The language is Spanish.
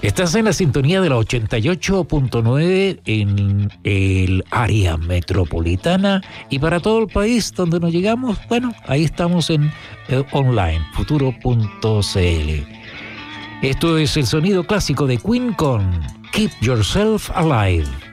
Estás en la sintonía de la 88.9 en el área metropolitana y para todo el país donde nos llegamos, bueno, ahí estamos en online, futuro.cl. Esto es el sonido clásico de Queen con Keep Yourself Alive.